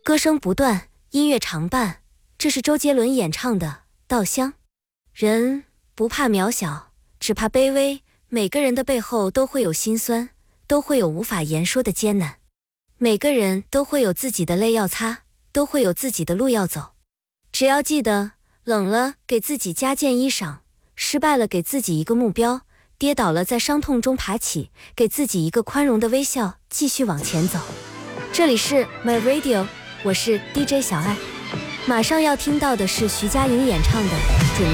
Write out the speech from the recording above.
歌声不断，音乐常伴，这是周杰伦演唱的《稻香》。人不怕渺小，只怕卑微，每个人的背后都会有辛酸，都会有无法言说的艰难。每个人都会有自己的泪要擦，都会有自己的路要走。只要记得，冷了给自己加件衣裳，失败了给自己一个目标，跌倒了在伤痛中爬起，给自己一个宽容的微笑，继续往前走。这里是 My Radio， 我是 DJ 小爱。马上要听到的是徐佳莹演唱的《准